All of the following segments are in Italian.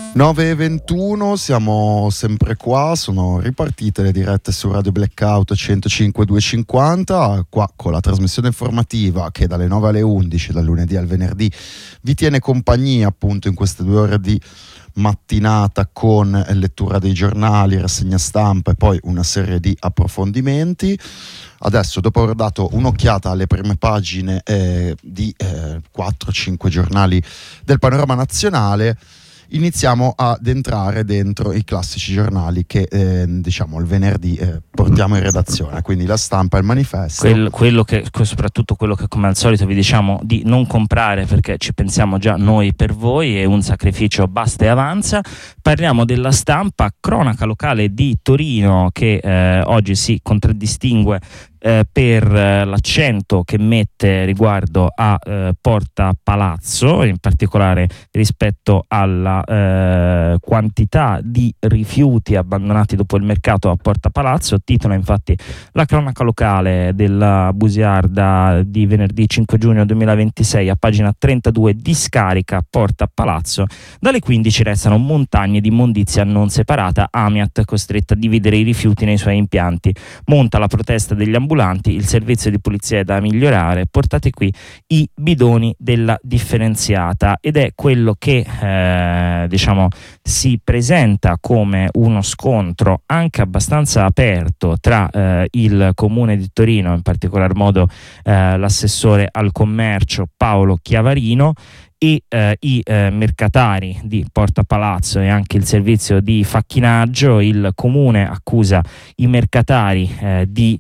9:21, siamo sempre qua, sono ripartite le dirette su Radio Blackout 105.250, qua con la trasmissione informativa che dalle 9 alle 11, dal lunedì al venerdì, vi tiene compagnia appunto in queste 2 ore di mattinata con lettura dei giornali, rassegna stampa e poi una serie di approfondimenti. Adesso, dopo aver dato un'occhiata alle prime pagine di 4-5 giornali del panorama nazionale, iniziamo ad entrare dentro i classici giornali che diciamo il venerdì portiamo in redazione, quindi La Stampa e Il Manifesto. Soprattutto quello che come al solito vi diciamo di non comprare, perché ci pensiamo già noi per voi, è un sacrificio basta e avanza. Parliamo della Stampa, cronaca locale di Torino che oggi si contraddistingue per l'accento che mette riguardo a Porta Palazzo, in particolare rispetto alla quantità di rifiuti abbandonati dopo il mercato a Porta Palazzo. Titola infatti la cronaca locale della Busiarda di venerdì 5 giugno 2026 a pagina 32: discarica Porta Palazzo, dalle 15 restano montagne di immondizia non separata, Amiat costretta a dividere i rifiuti nei suoi impianti, monta la protesta degli ambulanti, il servizio di pulizia è da migliorare, portate qui i bidoni della differenziata. Ed è quello che diciamo si presenta come uno scontro anche abbastanza aperto tra il Comune di Torino, in particolar modo l'assessore al commercio Paolo Chiavarino, e i mercatari di Porta Palazzo e anche il servizio di facchinaggio. Il comune accusa i mercatari di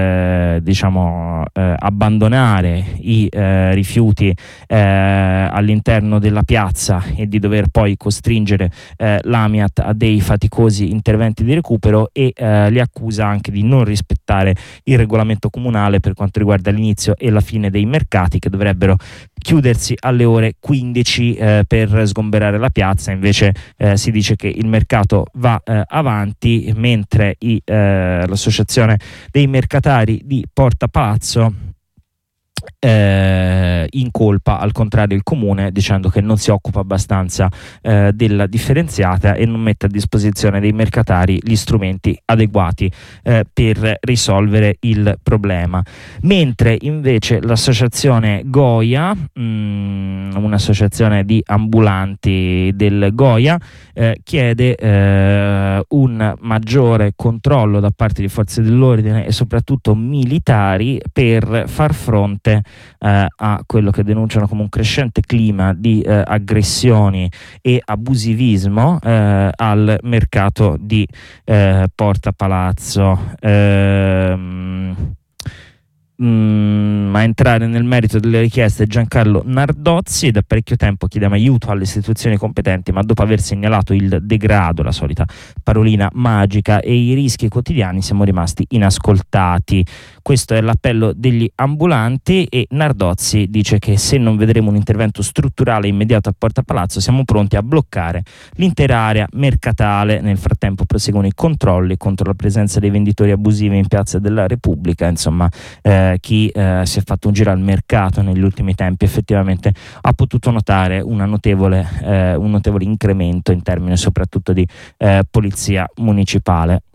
abbandonare i rifiuti all'interno della piazza e di dover poi costringere l'Amiat a dei faticosi interventi di recupero, e li accusa anche di non rispettare il regolamento comunale per quanto riguarda l'inizio e la fine dei mercati, che dovrebbero chiudersi alle ore 15 per sgomberare la piazza. Invece si dice che il mercato va avanti, mentre l'associazione dei mercatari di Porta Palazzo incolpa al contrario il comune, dicendo che non si occupa abbastanza della differenziata e non mette a disposizione dei mercatari gli strumenti adeguati per risolvere il problema. Mentre invece l'associazione Goia, un'associazione di ambulanti del Goia, chiede un maggiore controllo da parte di forze dell'ordine e soprattutto militari per far fronte a quello che denunciano come un crescente clima di aggressioni e abusivismo al mercato di Porta Palazzo. A entrare nel merito delle richieste Giancarlo Nardozzi: da parecchio tempo chiediamo aiuto alle istituzioni competenti, ma dopo aver segnalato il degrado, la solita parolina magica, e i rischi quotidiani siamo rimasti inascoltati. Questo è l'appello degli ambulanti, e Nardozzi dice che se non vedremo un intervento strutturale immediato a Porta Palazzo siamo pronti a bloccare l'intera area mercatale. Nel frattempo proseguono i controlli contro la presenza dei venditori abusivi in Piazza della Repubblica. Insomma, chi si è fatto un giro al mercato negli ultimi tempi effettivamente ha potuto notare un notevole incremento in termini soprattutto di polizia municipale.